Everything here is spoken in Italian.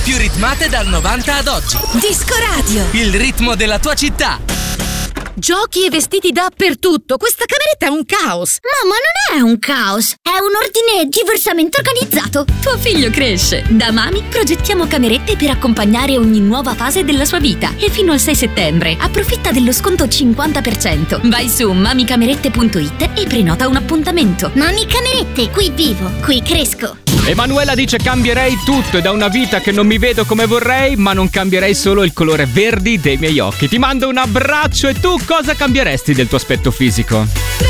più ritmate dal 90 ad oggi. Disco Radio. Il ritmo della tua città. Giochi e vestiti dappertutto. Questa cameretta è un caos. Mamma, non è un caos, è un ordine diversamente organizzato. Tuo figlio cresce. Da Mami progettiamo camerette per accompagnare ogni nuova fase della sua vita. E fino al 6 settembre approfitta dello sconto 50%. Vai su mamicamerette.it e prenota un appuntamento. Mami Camerette, qui vivo, qui cresco. Emanuela dice: cambierei tutto, è da una vita che non mi vedo come vorrei, ma non cambierei solo il colore verdi dei miei occhi. Ti mando un abbraccio. E tu cosa cambieresti del tuo aspetto fisico?